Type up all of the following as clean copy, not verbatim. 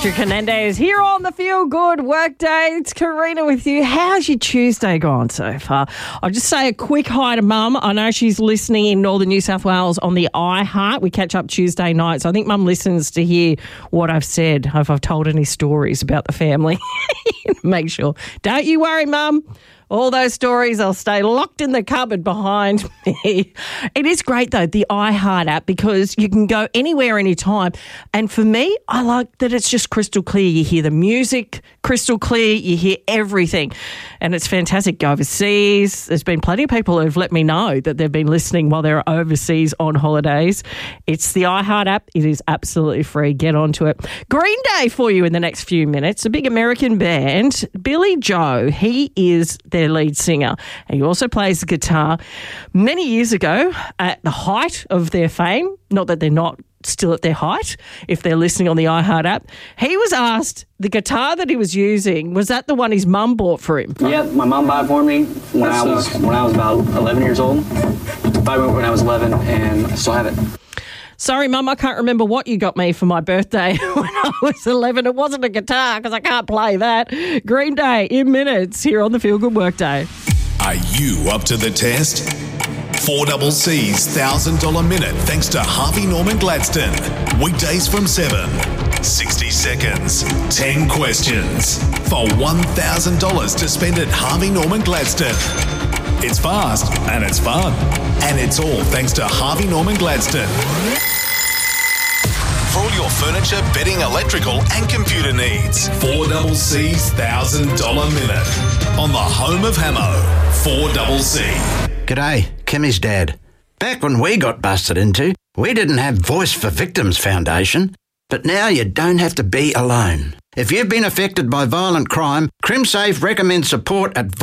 Patrick Hernandez here on the Feel Good Workday. It's Karina with you. How's your Tuesday gone so far? I'll just say a quick hi to Mum. I know she's listening in Northern New South Wales on the iHeart. We catch up Tuesday night, so I think Mum listens to hear what I've said, if I've told any stories about the family. Make sure. Don't you worry, Mum. All those stories, I'll stay locked in the cupboard behind me. It is great, though, the iHeart app, because you can go anywhere, anytime. And for me, I like that it's just crystal clear. You hear the music crystal clear. You hear everything. And it's fantastic. Go overseas. There's been plenty of people who've let me know that they've been listening while they're overseas on holidays. It's the iHeart app. It is absolutely free. Get onto it. Green Day for you in the next few minutes. A big American band. Billy Joe, he is their lead singer. And he also plays the guitar. Many years ago, at the height of their fame, not that they're not still at their height, if they're listening on the iHeart app, he was asked the guitar that he was using, was that the one his mum bought for him? Yep, my mum bought it for me when I was about 11 years old. I went when I was 11 and I still have it. Sorry, Mum, I can't remember what you got me for my birthday when I was 11. It wasn't a guitar because I can't play that. Green Day in minutes here on the Feel Good Workday. Are you up to the test? 4CC's $1,000 minute thanks to Harvey Norman Gladstone. Weekdays from 7. 60 seconds, 10 questions for $1,000 to spend at Harvey Norman Gladstone. It's fast and it's fun. And it's all thanks to Harvey Norman Gladstone. For all your furniture, bedding, electrical and computer needs. 4CC's $1,000 minute. On the home of Hamo, 4CC. G'day, Kimmy's dad. Back when we got busted into, we didn't have Voice for Victims Foundation, but now you don't have to be alone. If you've been affected by violent crime, CrimSafe recommends support at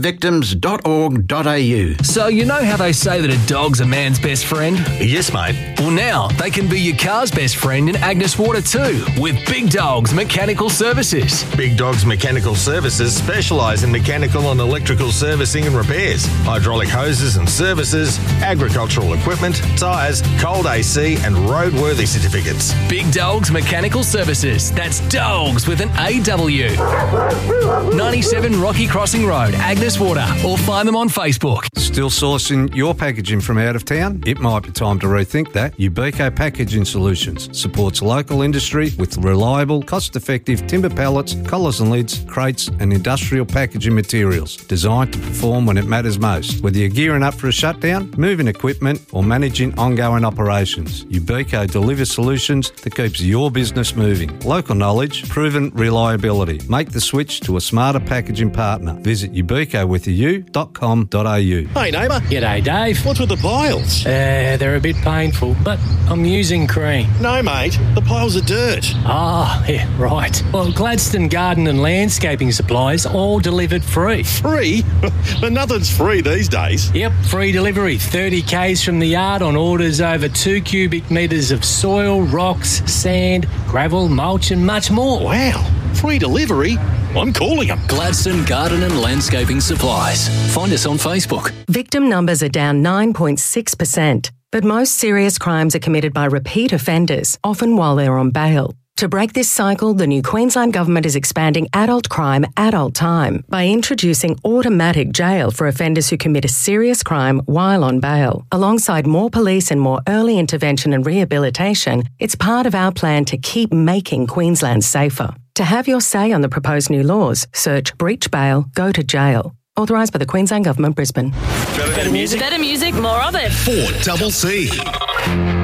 voiceforvictims.org.au. So you know how they say that a dog's a man's best friend? Yes, mate. Well, now they can be your car's best friend in Agnes Water too, with Big Dogs Mechanical Services. Big Dogs Mechanical Services specialise in mechanical and electrical servicing and repairs, hydraulic hoses and services, agricultural equipment, tyres, cold AC and roadworthy certificates. Big Dogs Mechanical Services. That's dogs with an AW. 97 Rocky Crossing Road, Agnes Water, or find them on Facebook. Still sourcing your packaging from out of town? It might be time to rethink that. Ubico Packaging Solutions supports local industry with reliable, cost-effective timber pallets, collars and lids, crates and industrial packaging materials designed to perform when it matters most. Whether you're gearing up for a shutdown, moving equipment or managing ongoing operations, Ubico delivers solutions that keeps your business moving. Local knowledge, proven reliability. Make the switch to a smarter packaging partner. Visit ubicowithau.com.au. Hey, neighbour. G'day, Dave. What's with the piles? They're a bit painful, but I'm using cream. No, mate. The piles are dirt. Ah, yeah, right. Well, Gladstone Garden and Landscaping Supplies all delivered free. Free? But nothing's free these days. Yep, free delivery. 30 Ks from the yard on orders over 2 cubic metres of soil, rocks, sand, gravel, mulch and much more. Wow. Free delivery? I'm calling them. Gladstone Garden and Landscaping Supplies. Find us on Facebook. Victim numbers are down 9.6%, but most serious crimes are committed by repeat offenders, often while they're on bail. To break this cycle, the new Queensland Government is expanding adult crime, adult time by introducing automatic jail for offenders who commit a serious crime while on bail. Alongside more police and more early intervention and rehabilitation, it's part of our plan to keep making Queensland safer. To have your say on the proposed new laws, search Breach Bail, Go to Jail. Authorised by the Queensland Government, Brisbane. Better music, more of it. 4CC.